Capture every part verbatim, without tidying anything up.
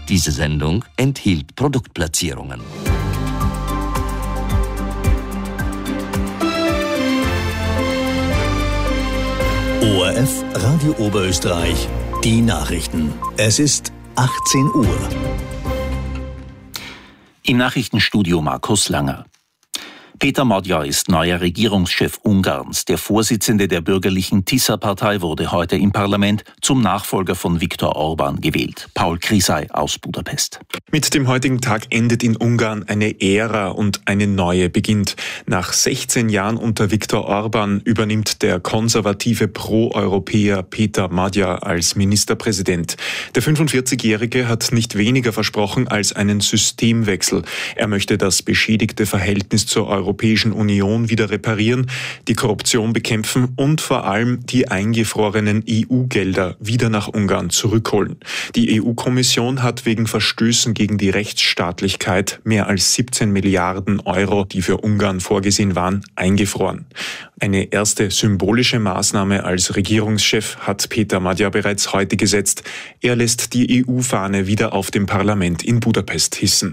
Diese Sendung enthielt Produktplatzierungen. O R F Radio Oberösterreich, die Nachrichten. Es ist achtzehn Uhr. Im Nachrichtenstudio Markus Langer. Peter Magyar ist neuer Regierungschef Ungarns. Der Vorsitzende der bürgerlichen Tisza-Partei wurde heute im Parlament zum Nachfolger von Viktor Orbán gewählt. Paul Krisay aus Budapest. Mit dem heutigen Tag endet in Ungarn eine Ära und eine neue beginnt. Nach sechzehn Jahren unter Viktor Orbán übernimmt der konservative Pro-Europäer Peter Magyar als Ministerpräsident. Der fünfundvierzigjährige hat nicht weniger versprochen als einen Systemwechsel. Er möchte das beschädigte Verhältnis zur Europäischen Union wieder reparieren, die Korruption bekämpfen und vor allem die eingefrorenen E U-Gelder wieder nach Ungarn zurückholen. Die E U-Kommission hat wegen Verstößen gegen die Rechtsstaatlichkeit mehr als siebzehn Milliarden Euro, die für Ungarn vorgesehen waren, eingefroren. Eine erste symbolische Maßnahme als Regierungschef hat Peter Magyar bereits heute gesetzt. Er lässt die E U-Fahne wieder auf dem Parlament in Budapest hissen.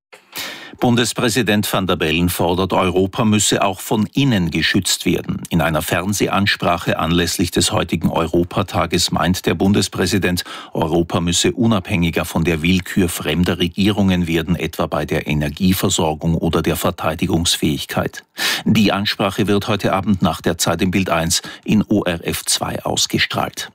Bundespräsident Van der Bellen fordert, Europa müsse auch von innen geschützt werden. In einer Fernsehansprache anlässlich des heutigen Europatages meint der Bundespräsident, Europa müsse unabhängiger von der Willkür fremder Regierungen werden, etwa bei der Energieversorgung oder der Verteidigungsfähigkeit. Die Ansprache wird heute Abend nach der Zeit im Bild eins in O R F zwei ausgestrahlt.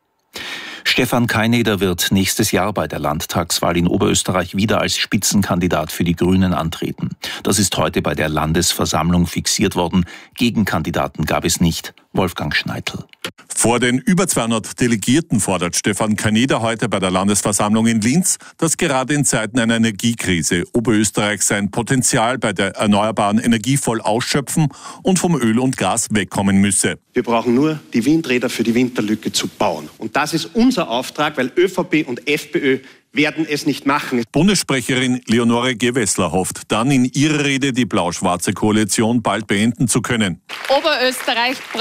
Stefan Keineder wird nächstes Jahr bei der Landtagswahl in Oberösterreich wieder als Spitzenkandidat für die Grünen antreten. Das ist heute bei der Landesversammlung fixiert worden. Gegenkandidaten gab es nicht. Wolfgang Schneitl. Vor den über zweihundert Delegierten fordert Stefan Keineder heute bei der Landesversammlung in Linz, dass gerade in Zeiten einer Energiekrise Oberösterreich sein Potenzial bei der erneuerbaren Energie voll ausschöpfen und vom Öl und Gas wegkommen müsse. Wir brauchen nur die Windräder für die Winterlücke zu bauen. Und das ist unser Auftrag, weil ÖVP und FPÖ werden es nicht machen. Bundessprecherin Leonore Gewessler hofft, dann in ihrer Rede die blau-schwarze Koalition bald beenden zu können. Oberösterreich